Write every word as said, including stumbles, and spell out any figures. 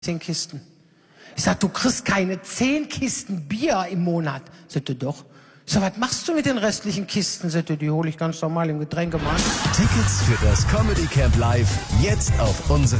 zehn Kisten. Ich sag, du kriegst keine zehn Kisten Bier im Monat. Sagte, doch. Ich sag, was machst du mit den restlichen Kisten? Sagte, die hole ich ganz normal im Getränkemarkt. Tickets für das Comedy Camp Live jetzt auf unsere